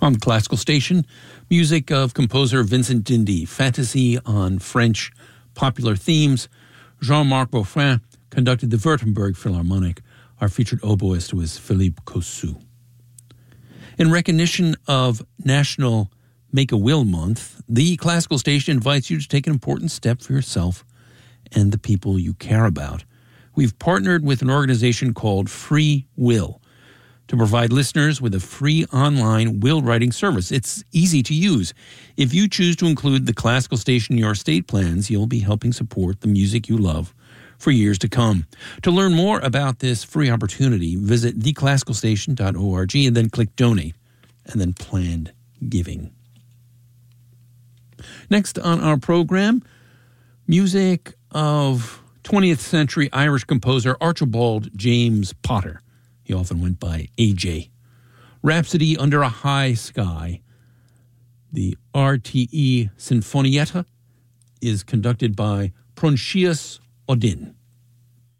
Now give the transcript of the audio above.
On the classical station, music of composer Vincent Dindy, fantasy on French popular themes. Jean-Marc Beaufrin conducted the Württemberg Philharmonic. Our featured oboist was Philippe Cossu. In recognition of National Make-A-Will Month, the classical station invites you to take an important step for yourself and the people you care about. We've partnered with an organization called Free Will to provide listeners with a free online will writing service. It's easy to use. If you choose to include the classical station in your estate plans, you'll be helping support the music you love for years to come. To learn more about this free opportunity, visit theclassicalstation.org and then click Donate and then Planned Giving. Next on our program, music of 20th century Irish composer Archibald James Potter. He often went by AJ. Rhapsody Under a High Sky. The RTE Sinfonietta is conducted by Proncius Odin.